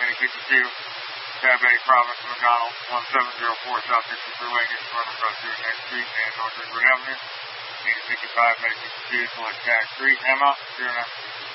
May 52, Tab A, Province, McDonald, 1704 South 63 Lane, East Running across Green Neck Street and North Edward Avenue. 855, May 52, select Tax 3, Emma, 0962.